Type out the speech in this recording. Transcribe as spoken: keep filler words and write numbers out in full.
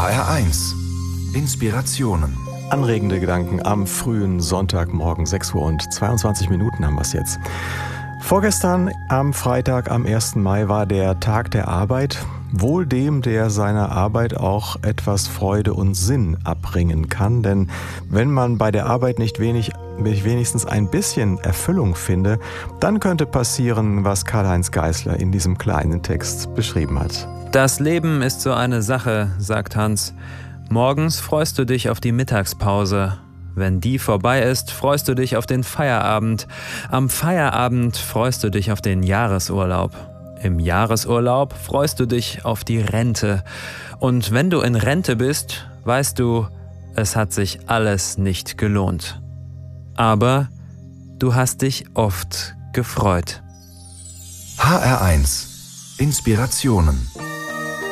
H R eins Inspirationen. Anregende Gedanken am frühen Sonntagmorgen, sechs Uhr und zweiundzwanzig Minuten haben wir es jetzt. Vorgestern am Freitag, am ersten Mai, war der Tag der Arbeit. Wohl dem, der seiner Arbeit auch etwas Freude und Sinn abbringen kann. Denn wenn man bei der Arbeit nicht wenig, wenigstens ein bisschen Erfüllung finde, dann könnte passieren, was Karl-Heinz Geißler in diesem kleinen Text beschrieben hat. Das Leben ist so eine Sache, sagt Hans. Morgens freust du dich auf die Mittagspause. Wenn die vorbei ist, freust du dich auf den Feierabend. Am Feierabend freust du dich auf den Jahresurlaub. Im Jahresurlaub freust du dich auf die Rente. Und wenn du in Rente bist, weißt du, es hat sich alles nicht gelohnt. Aber du hast dich oft gefreut. H R eins Inspirationen.